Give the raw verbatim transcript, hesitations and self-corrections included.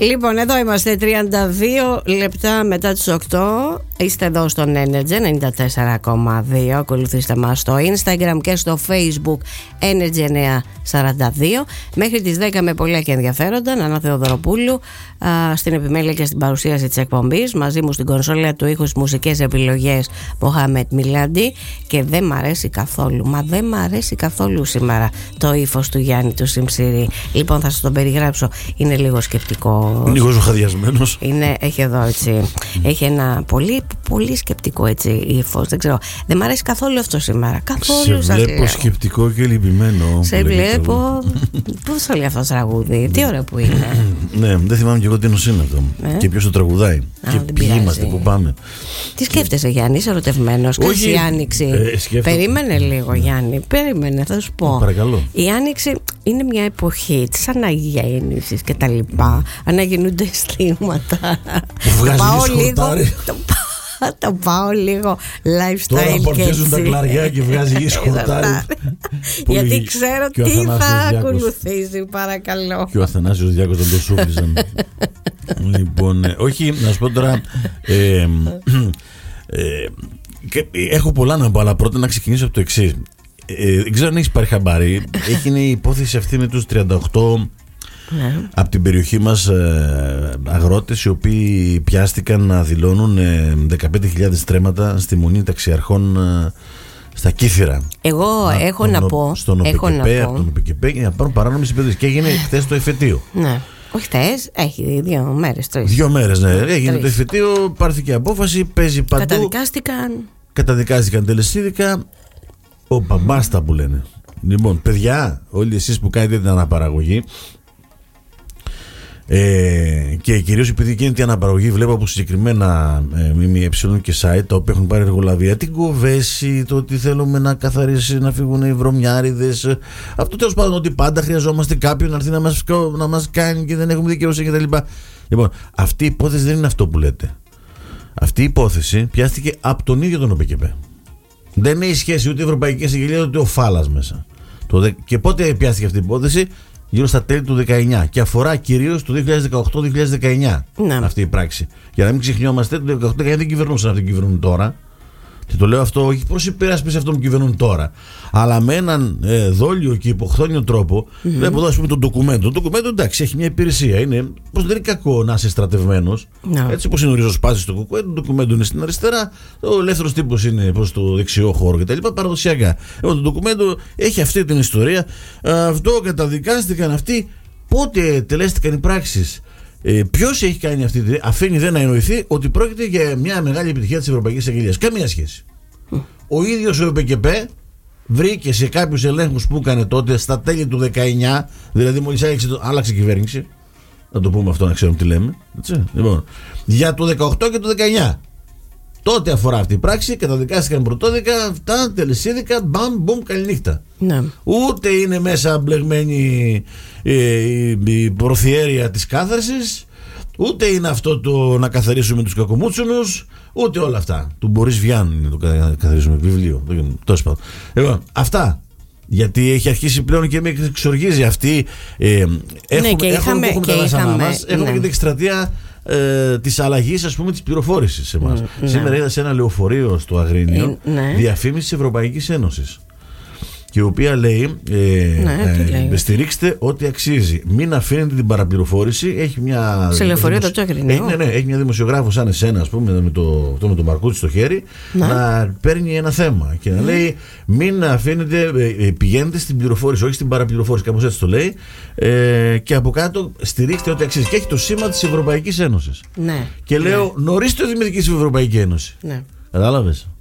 Λοιπόν, εδώ είμαστε τριάντα δύο λεπτά μετά τις οκτώ. Είστε εδώ στον Energy ενενήντα τέσσερα κόμμα δύο. Ακολουθήστε μας στο Instagram και στο Facebook Energy εννιακόσια σαράντα δύο. Μέχρι τις δέκα με πολλά και ενδιαφέροντα. Νανά Θεοδωροπούλου α, στην επιμέλεια και στην παρουσίαση της εκπομπής. Μαζί μου στην κονσόλα του ήχου, στις μουσικές επιλογές, Μοχάμετ Μιλάντι. Και δεν μ' αρέσει καθόλου, μα δεν μ' αρέσει καθόλου σήμερα το ύφος του Γιάννη του Σιμψηρή. Λοιπόν, θα σας τον περιγράψω. Είναι λίγο σκεπτικό. Λίγο ζωχαδιασμένος. Είναι, έχει εδώ έτσι. Έχει ένα πολύ, πολύ σκεπτικό έτσι ύφος. Δεν ξέρω. Δεν μ' αρέσει καθόλου αυτό σήμερα. Καθόλου. Σε βλέπω λέω. Σκεπτικό και λυπημένο. Σε βλέπω. Πώς το λέει αυτό το τραγούδι. Τι ώρα που είναι. Ναι, δεν θυμάμαι και εγώ τι νοσ είναι αυτό. Ε? Και ποιος το τραγουδάει. Α, και ποιοι είμαστε, που πάμε. Τι σκέφτεσαι, Γιάννη, είσαι ερωτευμένος? Όχι. Η Άνοιξη. Ε, Περίμενε λίγο, Γιάννη. Περίμενε, θα σου πω. Παρακαλώ. Η Άνοιξη είναι μια εποχή της αναγέννησης και τα λοιπά. Αναγεννούνται αισθήματα. Βγάζει λίγο. Το πάω λίγο lifestyle. Τώρα πορτίζουν τα κλαριά και βγάζει γη σκορτάρι. Γιατί ξέρω τι θα ακολουθήσει, παρακαλώ. Και ο Αθανάσιος Διάκος δεν το σούφλιζαν. Λοιπόν, όχι, να σου πω τώρα. ε, ε, και έχω πολλά να πω, αλλά πρώτα να ξεκινήσω από το εξής. ε, Δεν ξέρω αν έχεις πάρει χαμπάρι. Έχει η υπόθεση αυτή με τους τριάντα οκτώ ναι. από την περιοχή μας ε, αγρότες οι οποίοι πιάστηκαν να δηλώνουν ε, δεκαπέντε χιλιάδες στρέμματα στη Μονή Ταξιαρχών ε, στα Κύθυρα. Εγώ να, έχω, τον, να πω, στον έχω να ΟΠΕΚΕΠΕ, πω από τον ΟΠΕΚΕΠΕ για να πάρουν παράνομες επενδύσεις. Και έγινε χθες το εφετείο. Ναι. Όχι χθες, έχει δύο μέρες. Τρεις. Δύο μέρες, ναι. Έγινε τρεις. Το εφετείο, πάρθηκε απόφαση, παίζει παντού. Καταδικάστηκαν. Καταδικάστηκαν τελεσίδικα. Όπα, μπάστα που λένε. Λοιπόν, παιδιά, όλοι εσείς που κάνετε την αναπαραγωγή. Ε, και κυρίως επειδή γίνεται η αναπαραγωγή, βλέπω από συγκεκριμένα ε, ΜΜΕ και site τα οποία έχουν πάρει εργολαβία, την κοβέση, το ότι θέλουμε να καθαρίσει, να φύγουν οι βρωμιάριδες. Αυτό τέλος πάντων, ότι πάντα χρειαζόμαστε κάποιον να έρθει να μας, να μας κάνει και δεν έχουμε δικαιοσύνη κτλ. Λοιπόν, αυτή η υπόθεση δεν είναι αυτό που λέτε. Αυτή η υπόθεση πιάστηκε από τον ίδιο τον ΟΠΕΚΕΠΕ. Δεν έχει σχέση ούτε η Ευρωπαϊκή Εισαγγελία ούτε ο Φάλας μέσα. Το δε... Και πότε πιάστηκε αυτή η υπόθεση? Γύρω στα τέλη του δεκαεννιά και αφορά κυρίως το δύο χιλιάδες δεκαοκτώ δύο χιλιάδες δεκαεννιά ναι. αυτή η πράξη. Για να μην ξεχνιόμαστε, το δεκαοκτώ δεκαεννιά δεν κυβερνούσαν αυτοί που κυβερνούν τώρα. Και το λέω αυτό όχι προς υπεράσπιση αυτών που κυβερνούν τώρα, αλλά με έναν ε, δόλιο και υποχθόνιο τρόπο. Mm-hmm. Βλέπω εδώ, ας πούμε, το ντοκουμέντο. Το ντοκουμέντο, εντάξει, έχει μια υπηρεσία. Είναι πως δεν είναι κακό να είσαι στρατευμένος. No. Έτσι, όπως είναι ο ριζοσπάστης στο κουκουέ, το ντοκουμέντο είναι στην αριστερά, ο ελεύθερος τύπος είναι προς το δεξιό χώρο κτλ. Παραδοσιακά. Λοιπόν, το ντοκουμέντο έχει αυτή την ιστορία. Αυτό καταδικάστηκαν αυτοί. Πότε τελέστηκαν οι πράξεις? Ε, ποιος έχει κάνει αυτή τη. Αφήνει δεν να εννοηθεί ότι πρόκειται για μια μεγάλη επιτυχία της Ευρωπαϊκής Αγγελίας. Καμία σχέση. Mm. Ο ίδιος ο ΟΠΕΚΕΠΕ βρήκε σε κάποιους ελέγχους που έκανε τότε στα τέλη του δεκαεννιά, δηλαδή μόλις άλλαξε η κυβέρνηση. Να το πούμε αυτό, να ξέρουμε τι λέμε. Έτσι. Λοιπόν, για το δεκαοκτώ και το δεκαεννιά. Τότε αφορά αυτή η πράξη, καταδικάστηκαν πρωτόδικα, αυτά, τελεσίδικα, μπαμ, μπουμ, καληνύχτα. Ναι. Ούτε είναι μέσα μπλεγμένη ε, η, η προθιέρεια της κάθαρσης, ούτε είναι αυτό το να καθαρίσουμε τους κακομούτσουνους, ούτε όλα αυτά. Του Μπορίς Βιάν είναι το καθαρίσουμε βιβλίο. Τόσο πάντων. Λοιπόν, αυτά. Γιατί έχει αρχίσει πλέον και με εξοργίζει αυτή. Ε, έχουμε, ναι, και έχουμε, είχαμε, έχουμε και τα είχαμε, μας, έχουμε ναι. και την εκστρατεία ε, της αλλαγής, ας πούμε, της πληροφόρησης σε εμάς. Mm, Σήμερα ναι. είδα σε ένα λεωφορείο στο Αγρίνιο ε, ναι. διαφήμιση της Ευρωπαϊκής Ένωσης, και η οποία λέει, ε, ναι, ε, στηρίξτε ό,τι αξίζει. Μην αφήνετε την παραπληροφόρηση. Έχει μια. Σε λεωφορείο το Αγρίνιο. Ναι, ναι, έχει μια δημοσιογράφο σαν εσένα, ας πούμε, με το, το, με το Μαρκούτσι στο χέρι, ναι. να παίρνει ένα θέμα και να mm. λέει: μην αφήνετε, ε, πηγαίνετε στην πληροφόρηση, όχι στην παραπληροφόρηση. Κάπως έτσι το λέει. Ε, και από κάτω στηρίξτε ό,τι αξίζει. Και έχει το σήμα της Ευρωπαϊκής Ένωσης. Ναι. Και λέω: ναι. νωρίς το δημιουργήσει η Ευρωπαϊκή Ένωση. Ναι. Κατάλαβες.